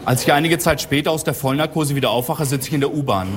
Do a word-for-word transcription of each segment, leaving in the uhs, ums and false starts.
Als ich einige Zeit später aus der Vollnarkose wieder aufwache, sitze ich in der U-Bahn.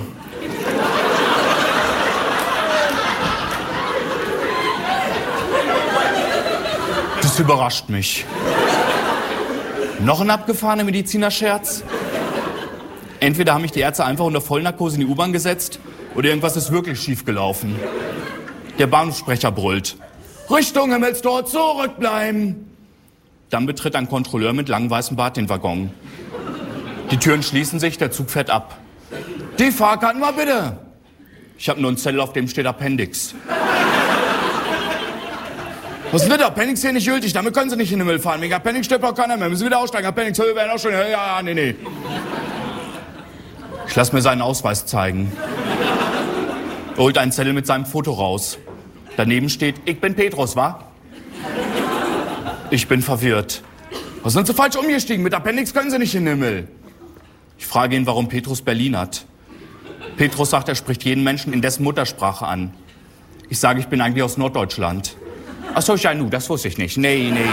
Das überrascht mich. Noch ein abgefahrener Medizinerscherz? Entweder haben mich die Ärzte einfach unter Vollnarkose in die U-Bahn gesetzt oder irgendwas ist wirklich schief gelaufen. Der Bahnhofssprecher brüllt: Richtung Himmelstor, zurückbleiben! Dann betritt ein Kontrolleur mit langem weißem Bart den Waggon. Die Türen schließen sich, der Zug fährt ab. Die Fahrkarten mal bitte! Ich habe nur einen Zettel, auf dem steht Appendix. Was ist denn das? Appendix hier nicht gültig, damit können Sie nicht in den Himmel fahren. Wegen Appendix stirbt auch keiner mehr. Müssen Sie wieder aussteigen. Appendix, wir werden auch schon. Ja, ja, nee, nee. Ich lasse mir seinen Ausweis zeigen. Er holt einen Zettel mit seinem Foto raus. Daneben steht: Ich bin Petrus, wa? Ich bin verwirrt. Was sind Sie falsch umgestiegen? Mit Appendix können Sie nicht in den Himmel. Ich frage ihn, warum Petrus Berlin hat. Petrus sagt, er spricht jeden Menschen in dessen Muttersprache an. Ich sage, ich bin eigentlich aus Norddeutschland. Ach so, ja, nu, das wusste ich nicht. Nee, nee, nee.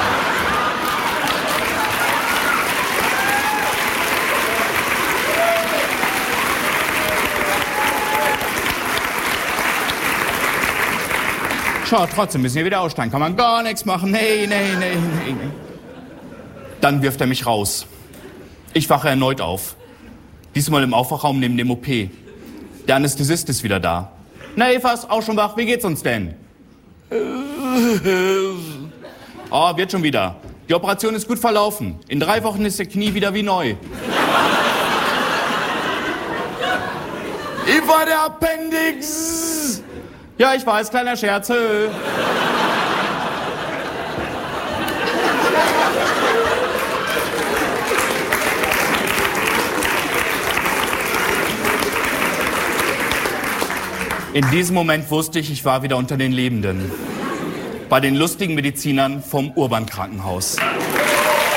Schau, trotzdem müssen wir wieder aussteigen. Kann man gar nichts machen. Nee, nee, nee, nee. Dann wirft er mich raus. Ich wache erneut auf. Diesmal im Aufwachraum neben dem O P. Der Anästhesist ist wieder da. Na, Evas, auch schon wach. Wie geht's uns denn? Oh, wird schon wieder. Die Operation ist gut verlaufen. In drei Wochen ist der Knie wieder wie neu. Eva, der Appendix! Ja, ich weiß, kleiner Scherz. Hö. In diesem Moment wusste ich, ich war wieder unter den Lebenden. Bei den lustigen Medizinern vom Urban Krankenhaus.